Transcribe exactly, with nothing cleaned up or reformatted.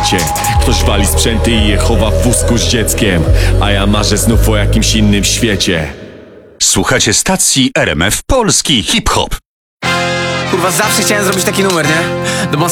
świecie. Ktoś wali sprzęty i je chowa w wózku z dzieckiem, a ja marzę znów o jakimś innym świecie. Słuchacie stacji R M F Polski Hip Hop. Kurwa, zawsze chciałem zrobić taki numer, nie? No bo